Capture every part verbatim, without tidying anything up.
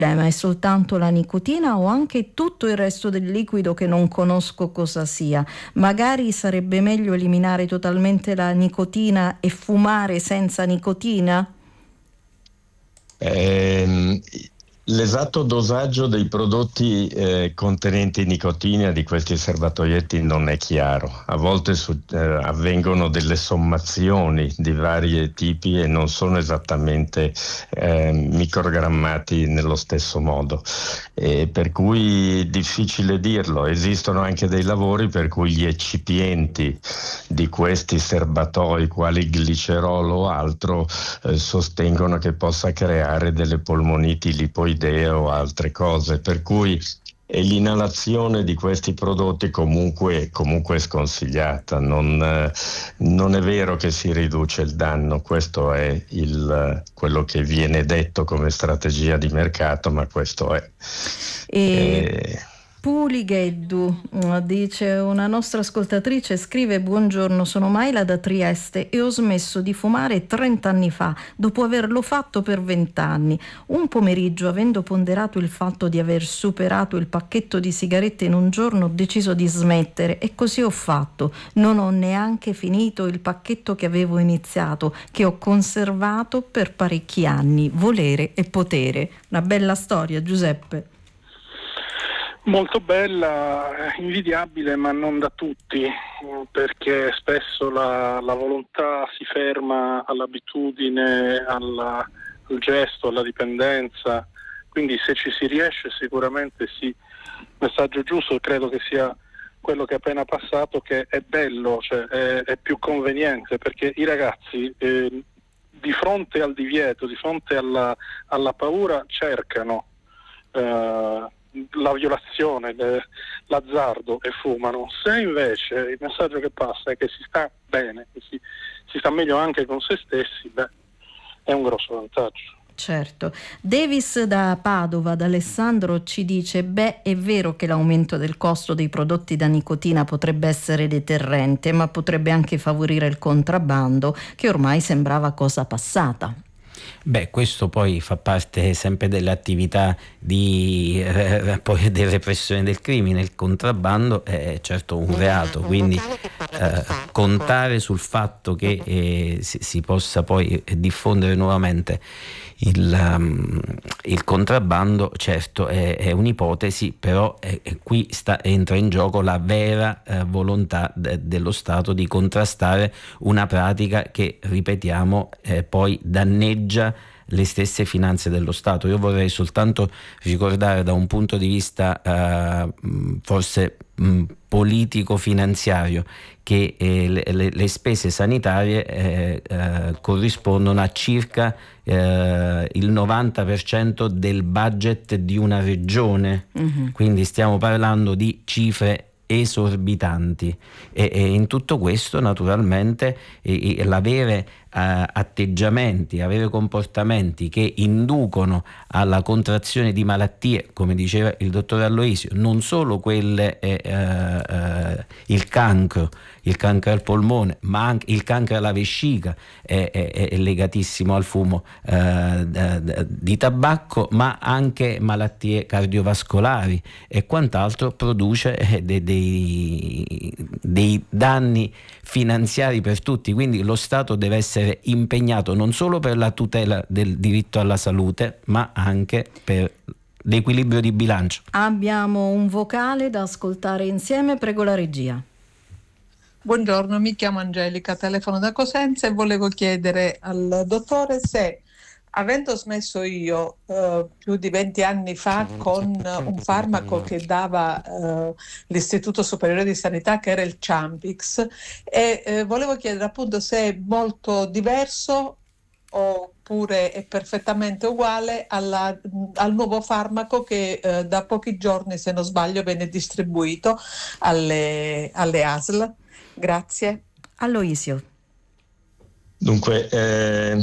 Ma è soltanto la nicotina o anche tutto il resto del liquido che non conosco cosa sia? Magari sarebbe meglio eliminare totalmente la nicotina e fumare senza nicotina? Ehm, L'esatto dosaggio dei prodotti eh, contenenti nicotina di questi serbatoietti non è chiaro. A volte su- eh, avvengono delle sommazioni di vari tipi e non sono esattamente eh, microgrammati nello stesso modo. E per cui è difficile dirlo. Esistono anche dei lavori per cui gli eccipienti di questi serbatoi, quali il glicerolo o altro, eh, sostengono che possa creare delle polmoniti lipoidee o altre cose, per cui e l'inalazione di questi prodotti comunque, comunque è sconsigliata. Non, eh, non è vero che si riduce il danno, questo è il, quello che viene detto come strategia di mercato, ma questo è. E Eh, Puligheddu mm, dice: una nostra ascoltatrice scrive: buongiorno, sono Maila da Trieste e ho smesso di fumare trenta anni fa, dopo averlo fatto per venti anni. Un pomeriggio, avendo ponderato il fatto di aver superato il pacchetto di sigarette in un giorno, ho deciso di smettere e così ho fatto. Non ho neanche finito il pacchetto che avevo iniziato, che ho conservato per parecchi anni. Volere e potere. Una bella storia, Giuseppe. Molto bella, invidiabile, ma non da tutti, perché spesso la, la volontà si ferma all'abitudine, alla, al gesto, alla dipendenza, quindi se ci si riesce sicuramente sì. Il messaggio giusto credo che sia quello che è appena passato, che è bello, cioè è, è più conveniente, perché i ragazzi eh, di fronte al divieto, di fronte alla, alla paura cercano eh, la violazione, le, l'azzardo e fumano. Se invece il messaggio che passa è che si sta bene, che si, si sta meglio anche con se stessi, beh, è un grosso vantaggio. Certo. Davis da Padova, da Alessandro, ci dice: beh, è vero che l'aumento del costo dei prodotti da nicotina potrebbe essere deterrente, ma potrebbe anche favorire il contrabbando, che ormai sembrava cosa passata. Beh, questo poi fa parte sempre delle attività di, eh, poi di repressione del crimine. Il contrabbando è certo un reato, quindi eh, contare sul fatto che eh, si, si possa poi diffondere nuovamente il, um, il contrabbando, certo è, è un'ipotesi, però è, è qui sta, entra in gioco la vera eh, volontà de, dello Stato di contrastare una pratica che, ripetiamo, eh, poi danneggia le stesse finanze dello Stato. Io vorrei soltanto ricordare, da un punto di vista eh, forse mh, politico-finanziario, che eh, le, le spese sanitarie eh, eh, corrispondono a circa eh, il novanta per cento del budget di una regione, mm-hmm. Quindi stiamo parlando di cifre esorbitanti e, e in tutto questo naturalmente e, e l'avere Uh, atteggiamenti, avere comportamenti che inducono alla contrazione di malattie, come diceva il dottor Aloisio, non solo quelle eh, uh, uh, il cancro, il cancro al polmone, ma anche il cancro alla vescica è, è, è legatissimo al fumo uh, di tabacco, ma anche malattie cardiovascolari e quant'altro, produce eh, dei, dei, dei danni finanziari per tutti. Quindi lo Stato deve essere impegnato non solo per la tutela del diritto alla salute, ma anche per l'equilibrio di bilancio. Abbiamo un vocale da ascoltare insieme, prego la regia. Buongiorno, mi chiamo Angelica, telefono da Cosenza e volevo chiedere al dottore se, avendo smesso io eh, più di venti anni fa con un farmaco che dava eh, l'Istituto Superiore di Sanità, che era il Champix, e eh, volevo chiedere appunto se è molto diverso oppure è perfettamente uguale alla, al nuovo farmaco che eh, da pochi giorni, se non sbaglio, venne distribuito alle, alle A S L. Grazie. Aloisio. Dunque, eh...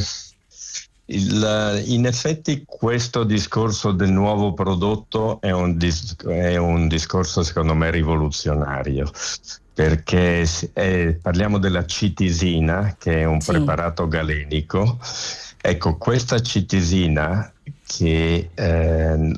Il, in effetti questo discorso del nuovo prodotto è un, dis- è un discorso secondo me rivoluzionario, perché è, parliamo della citisina, che è un sì. preparato galenico. Ecco, questa citisina che eh,